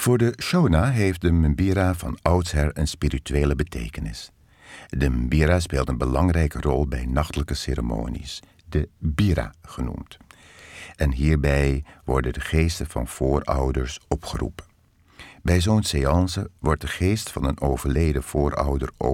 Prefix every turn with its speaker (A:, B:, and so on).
A: Voor de Shona heeft de mbira van oudsher een spirituele betekenis. De mbira speelt een belangrijke rol bij nachtelijke ceremonies, de bira genoemd. En hierbij worden de geesten van voorouders opgeroepen. Bij zo'n séance wordt de geest van een overleden voorouder